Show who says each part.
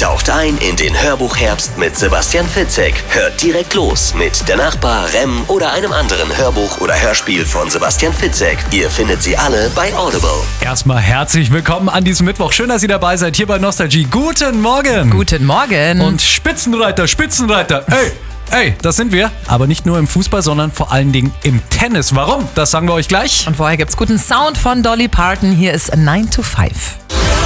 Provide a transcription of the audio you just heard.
Speaker 1: Taucht ein in den Hörbuchherbst mit Sebastian Fitzek. Hört direkt los mit Der Nachbar, Rem oder einem anderen Hörbuch oder Hörspiel von Sebastian Fitzek. Ihr findet sie alle bei Audible.
Speaker 2: Erstmal herzlich willkommen an diesem Mittwoch. Schön, dass ihr dabei seid hier bei Nostalgie. Guten Morgen.
Speaker 3: Guten Morgen.
Speaker 2: Und Spitzenreiter. Ey, das sind wir. Aber nicht nur im Fußball, sondern vor allen Dingen im Tennis. Warum? Das sagen wir euch gleich.
Speaker 3: Und vorher gibt's guten Sound von Dolly Parton. Hier ist 9 to 5.